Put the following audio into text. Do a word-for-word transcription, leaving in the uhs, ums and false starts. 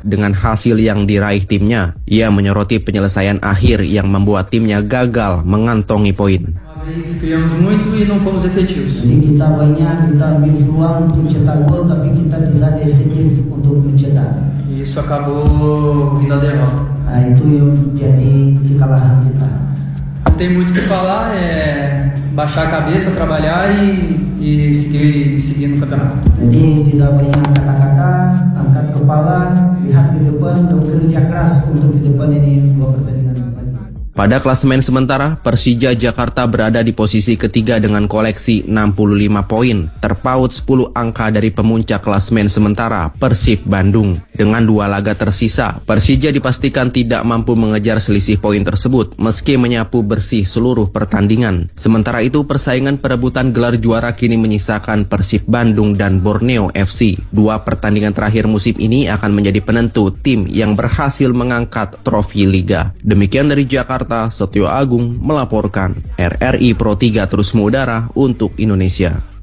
dengan hasil yang diraih timnya. Ia menyoroti penyelesaian akhir yang membuat timnya gagal mengantongi poin. Criamos muito e não fomos efetivos. Jadi kita banyak, kita ambil peluang untuk cetak gol, tapi kita tidak efektif untuk mencetak. Isso acabou vindo a derrota. Nah, itu yang jadi kekalahan kita. Não tem muito o que falar, é baixar a cabeça, trabalhar e, e seguir, seguir no campeonato. Jadi tidak banyak kata-kata, angkat kepala, lihat ke depan, dan bekerja keras untuk ke depan ini dua pertandingan. Pada klasemen sementara, Persija Jakarta berada di posisi ketiga dengan koleksi enam puluh lima poin, terpaut sepuluh angka dari pemuncak klasemen sementara Persib Bandung. Dengan dua laga tersisa, Persija dipastikan tidak mampu mengejar selisih poin tersebut meski menyapu bersih seluruh pertandingan. Sementara itu, persaingan perebutan gelar juara kini menyisakan Persib Bandung dan Borneo F C. Dua pertandingan terakhir musim ini akan menjadi penentu tim yang berhasil mengangkat trofi liga. Demikian dari Jakarta, Setio Agung melaporkan. R R I Pro tiga terus mengudara untuk Indonesia.